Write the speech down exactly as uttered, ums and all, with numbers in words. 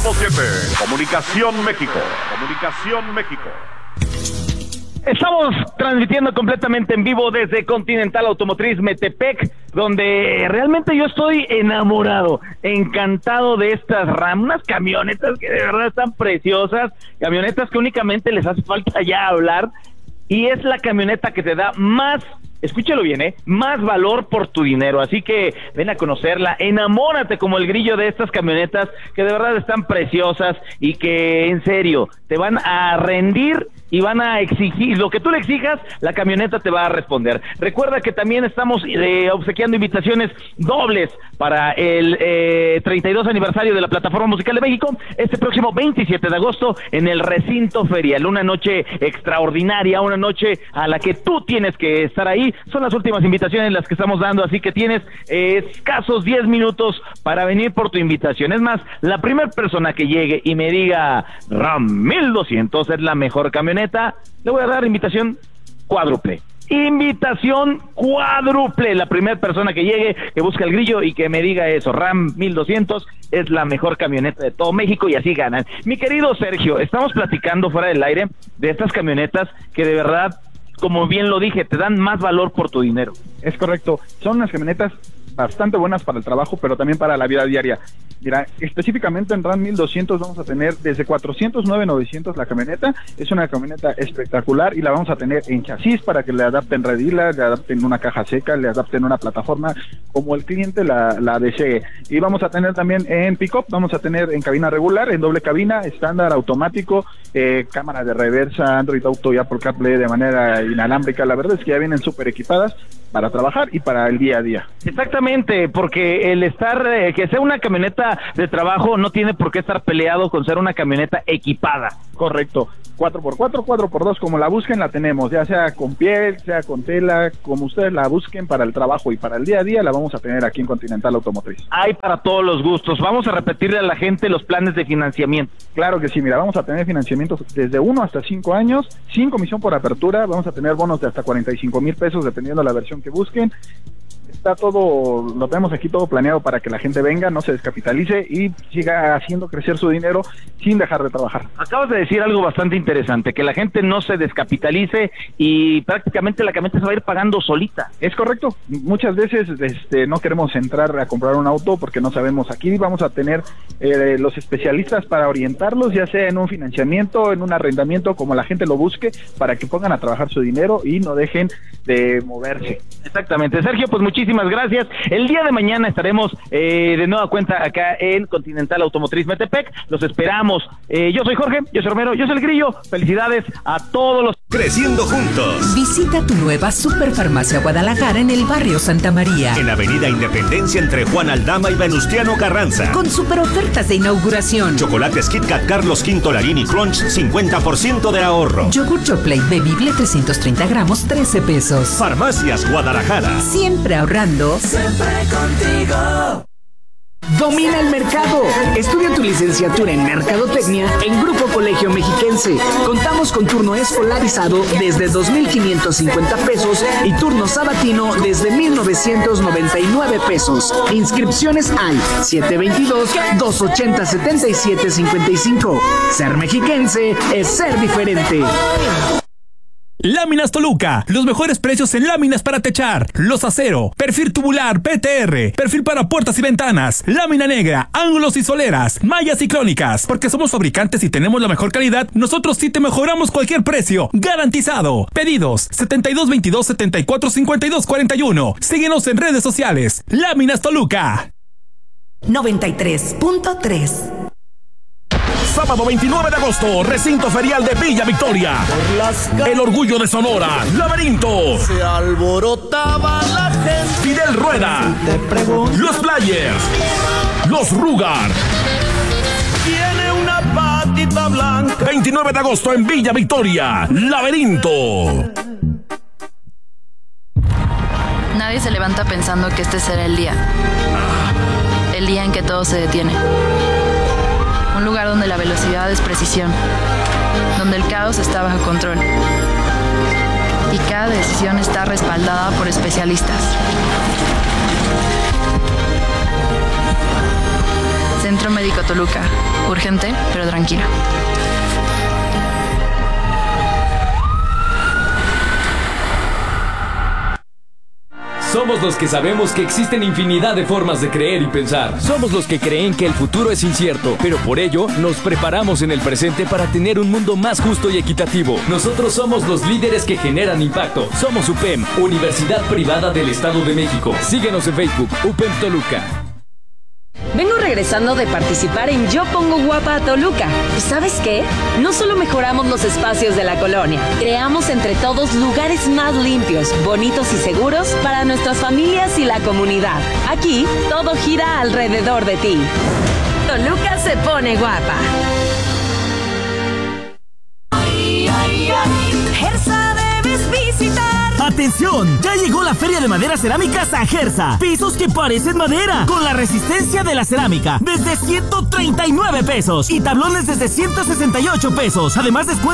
punto siete. Comunicación México. Comunicación México. Estamos transmitiendo completamente en vivo desde Continental Automotriz Metepec, donde realmente yo estoy enamorado, encantado de estas RAM, unas camionetas que de verdad están preciosas, camionetas que únicamente les hace falta ya hablar, y es la camioneta que te da más, escúchalo bien, ¿eh? Más valor por tu dinero. Así que ven a conocerla, enamórate como el grillo de estas camionetas que de verdad están preciosas y que en serio te van a rendir y van a exigir, lo que tú le exijas, la camioneta te va a responder. Recuerda que también estamos eh, obsequiando invitaciones dobles para el eh, treinta y dos aniversario de la Plataforma Musical de México, este próximo veintisiete de agosto en el Recinto Ferial, una noche extraordinaria, una noche a la que tú tienes que estar ahí. Son las últimas invitaciones las que estamos dando, así que tienes eh, escasos diez minutos para venir por tu invitación. Es más, la primera persona que llegue y me diga RAM mil doscientos es la mejor camioneta, le voy a dar invitación cuádruple. Invitación cuádruple. La primera persona que llegue, que busque el grillo y que me diga eso, RAM mil doscientos es la mejor camioneta de todo México, y así ganan. Mi querido Sergio, estamos platicando fuera del aire de estas camionetas que de verdad, como bien lo dije, te dan más valor por tu dinero. Es correcto, son unas camionetas bastante buenas para el trabajo, pero también para la vida diaria. Mira, específicamente en RAM mil doscientos vamos a tener desde cuatrocientos nueve novecientos la camioneta. Es una camioneta espectacular y la vamos a tener en chasis para que le adapten redila, le adapten una caja seca, le adapten una plataforma como el cliente la, la desee. Y vamos a tener también en pick-up, vamos a tener en cabina regular, en doble cabina, estándar, automático, eh, cámara de reversa, Android Auto y Apple CarPlay de manera inalámbrica. La verdad es que ya vienen súper equipadas para trabajar y para el día a día. Exactamente, porque el estar, eh, que sea una camioneta de trabajo no tiene por qué estar peleado con ser una camioneta equipada. Correcto, cuatro por cuatro, cuatro por dos, como la busquen la tenemos, ya sea con piel, sea con tela, como ustedes la busquen para el trabajo y para el día a día, la vamos a tener aquí en Continental Automotriz. Hay para todos los gustos. Vamos a repetirle a la gente los planes de financiamiento. Claro que sí, mira, vamos a tener financiamientos desde uno hasta cinco años, sin comisión por apertura, vamos a tener bonos de hasta cuarenta y cinco mil pesos dependiendo de la versión que busquen. Está todo, lo tenemos aquí todo planeado para que la gente venga, no se descapitalice y siga haciendo crecer su dinero sin dejar de trabajar. Acabas de decir algo bastante interesante, que la gente no se descapitalice y prácticamente la camioneta se va a ir pagando solita. Es correcto, muchas veces este, no queremos entrar a comprar un auto porque no sabemos. Aquí vamos a tener eh, los especialistas para orientarlos, ya sea en un financiamiento, en un arrendamiento, como la gente lo busque, para que pongan a trabajar su dinero y no dejen de moverse. Exactamente. Sergio, pues muchísimas gracias. El día de mañana estaremos eh, de nueva cuenta acá en Continental Automotriz Metepec. Los esperamos. Eh, yo soy Jorge, yo soy Romero, yo soy el Grillo. Felicidades a todos los... Creciendo juntos. Visita tu nueva Superfarmacia Guadalajara en el barrio Santa María, en Avenida Independencia entre Juan Aldama y Venustiano Carranza, con super ofertas de inauguración. Chocolates Kit Kat Carlos Quinto Larini Crunch, cincuenta por ciento de ahorro. Yogur Yoplait Bebible trescientos treinta gramos, trece pesos. Farmacias Guadalajara. Siempre ahorrando. Siempre contigo. Domina el mercado. Estudia tu licenciatura en Mercadotecnia en Grupo Colegio Mexiquense. Contamos con turno escolarizado desde dos mil quinientos cincuenta pesos y turno sabatino desde mil novecientos noventa y nueve pesos. Inscripciones al siete dos dos, dos ocho cero, siete siete cinco cinco. Ser mexiquense es ser diferente. Láminas Toluca, los mejores precios en láminas para techar, los acero, perfil tubular P T R, perfil para puertas y ventanas, lámina negra, ángulos y soleras, mallas ciclónicas. Porque somos fabricantes y tenemos la mejor calidad, nosotros sí te mejoramos cualquier precio, garantizado. Pedidos setenta y dos veintidós, setenta y cuatro cincuenta y dos cuarenta y uno. Síguenos en redes sociales. Láminas Toluca. noventa y tres punto tres. Sábado veintinueve de agosto, Recinto Ferial de Villa Victoria. El orgullo de Sonora, Laberinto. Se alborotaba la gente. Fidel Rueda. Los Players. Los Rugar. Tiene una patita blanca. veintinueve de agosto en Villa Victoria, Laberinto. Nadie se levanta pensando que este será el día. El día en que todo se detiene. Un lugar donde la velocidad es precisión, donde el caos está bajo control y cada decisión está respaldada por especialistas. Centro Médico Toluca. Urgente, pero tranquila. Somos los que sabemos que existen infinidad de formas de creer y pensar. Somos los que creen que el futuro es incierto, pero por ello nos preparamos en el presente para tener un mundo más justo y equitativo. Nosotros somos los líderes que generan impacto. Somos U P E M, Universidad Privada del Estado de México. Síguenos en Facebook, U P E M Toluca. Vengo regresando de participar en Yo Pongo Guapa a Toluca. ¿Y sabes qué? No solo mejoramos los espacios de la colonia, creamos entre todos lugares más limpios, bonitos y seguros para nuestras familias y la comunidad. Aquí, todo gira alrededor de ti. Toluca se pone guapa. Ay, ay, ay. Gersa debes visitar. ¡Atención! Ya llegó la Feria de Madera Cerámica San Gersa. Pisos que parecen madera, con la resistencia de la cerámica, desde ciento treinta y nueve pesos. Y tablones desde ciento sesenta y ocho pesos. Además, descuento